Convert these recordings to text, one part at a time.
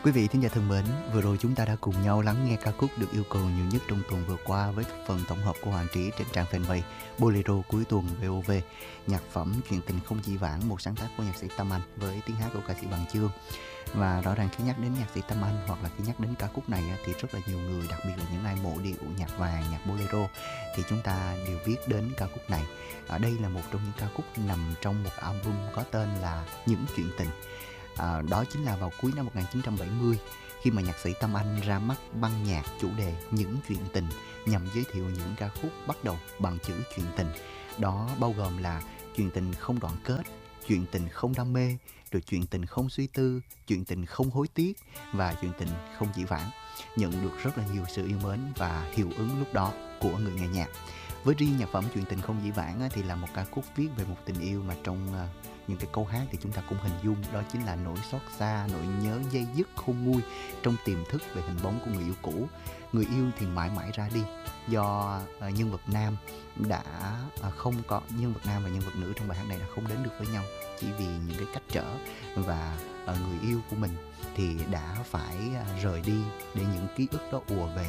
Quý vị thính giả thân mến, vừa rồi chúng ta đã cùng nhau lắng nghe ca khúc được yêu cầu nhiều nhất trong tuần vừa qua với phần tổng hợp của Hoàng Trí trên trang fanpage Bolero cuối tuần VOV. Nhạc phẩm Chuyện tình không dĩ vãng, một sáng tác của nhạc sĩ Tâm Anh với tiếng hát của ca sĩ Bằng Chương. Và rõ ràng khi nhắc đến nhạc sĩ Tâm Anh hoặc là khi nhắc đến ca khúc này thì rất là nhiều người, đặc biệt là những ai mộ điệu nhạc vàng, nhạc bolero thì chúng ta đều biết đến ca khúc này. Ở đây là một trong những ca khúc nằm trong một album có tên là Những Chuyện Tình. Đó chính là vào cuối năm 1970 khi mà nhạc sĩ Tâm Anh ra mắt băng nhạc chủ đề Những Chuyện Tình nhằm giới thiệu những ca khúc bắt đầu bằng chữ chuyện tình. Đó bao gồm là chuyện tình không đoạn kết, chuyện tình không đam mê, rồi chuyện tình không suy tư, chuyện tình không hối tiếc và chuyện tình không dĩ vãng. Nhận được rất là nhiều sự yêu mến và hiệu ứng lúc đó của người nghe nhạc. Với riêng nhạc phẩm Chuyện tình không dĩ vãng thì là một ca khúc viết về một tình yêu mà trong những cái câu hát thì chúng ta cũng hình dung đó chính là nỗi xót xa, nỗi nhớ dây dứt khôn nguôi trong tiềm thức về hình bóng của người yêu cũ. Người yêu thì mãi mãi ra đi do nhân vật nam đã không có, nhân vật nam và nhân vật nữ trong bài hát này đã không đến được với nhau chỉ vì những cái cách trở, và người yêu của mình thì đã phải rời đi để những ký ức đó ùa về.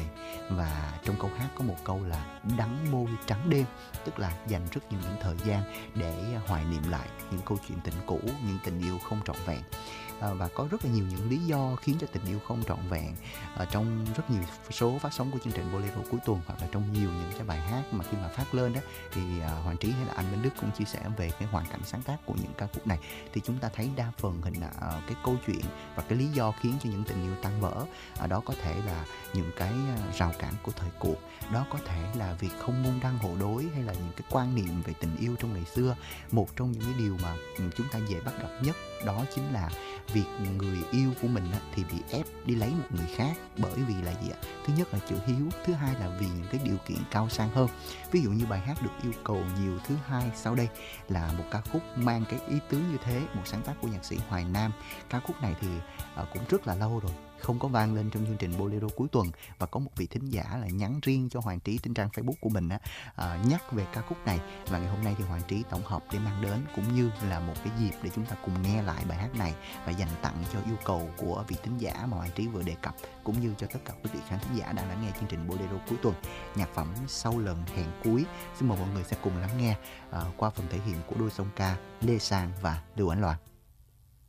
Và trong câu hát có một câu là đắng môi trắng đêm, tức là dành rất nhiều những thời gian để hoài niệm lại những câu chuyện tình cũ, những tình yêu không trọn vẹn. Và có rất là nhiều những lý do khiến cho tình yêu không trọn vẹn. Trong rất nhiều số phát sóng của chương trình Bolero cuối tuần hoặc là trong nhiều những cái bài hát mà khi mà phát lên đó thì Hoàng Trí hay là anh Minh Đức cũng chia sẻ về cái hoàn cảnh sáng tác của những ca khúc này, thì chúng ta thấy đa phần cái câu chuyện và cái lý do khiến cho những tình yêu tan vỡ, đó có thể là những cái rào cản của thời cuộc, đó có thể là việc không môn đăng hộ đối hay là những cái quan niệm về tình yêu trong ngày xưa. Một trong những cái điều mà chúng ta dễ bắt gặp nhất đó chính là việc người yêu của mình thì bị ép đi lấy một người khác bởi vì là gì ạ? Thứ nhất là chữ hiếu, thứ hai là vì những cái điều kiện cao sang hơn. Ví dụ như bài hát được yêu cầu nhiều thứ hai sau đây là một ca khúc mang cái ý tứ như thế, một sáng tác của nhạc sĩ Hoài Nam. Ca khúc này thì cũng rất là lâu rồi không có vang lên trong chương trình Bolero cuối tuần, và có một vị thính giả là nhắn riêng cho Hoàng Trí trên trang Facebook của mình nhắc về ca khúc này, và ngày hôm nay thì Hoàng Trí tổng hợp để mang đến cũng như là một cái dịp để chúng ta cùng nghe lại bài hát này và dành tặng cho yêu cầu của vị thính giả mà Hoàng Trí vừa đề cập, cũng như cho tất cả quý vị khán thính giả đang lắng nghe chương trình Bolero cuối tuần. Nhạc phẩm Sau Lần Hẹn Cuối, xin mời mọi người sẽ cùng lắng nghe qua phần thể hiện của đôi song ca Lê Sang và Lưu Ánh Loan.